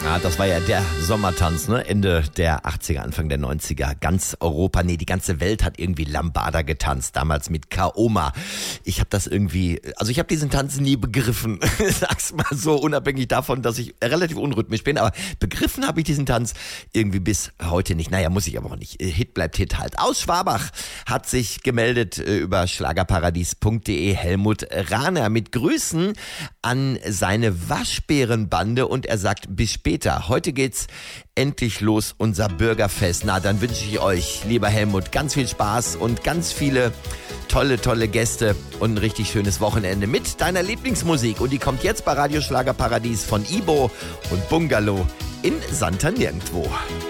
Ja, das war ja der Sommertanz, ne? Ende der 80er, Anfang der 90er. Ganz Europa, die ganze Welt hat irgendwie Lambada getanzt. Damals mit Kaoma. Ich habe diesen Tanz nie begriffen. Sag's mal so, unabhängig davon, dass ich relativ unrhythmisch bin. Aber begriffen habe ich diesen Tanz irgendwie bis heute nicht. Naja, muss ich aber auch nicht. Hit bleibt Hit halt. Aus Schwabach hat sich gemeldet über schlagerparadies.de Helmut Rahner mit Grüßen an seine Waschbärenbande und er sagt, bis später. Heute geht's endlich los, unser Bürgerfest. Na, dann wünsche ich euch, lieber Helmut, ganz viel Spaß und ganz viele tolle Gäste und ein richtig schönes Wochenende mit deiner Lieblingsmusik. Und die kommt jetzt bei Radio Schlagerparadies von Ibo und Bungalow in Santa Nirgendwo.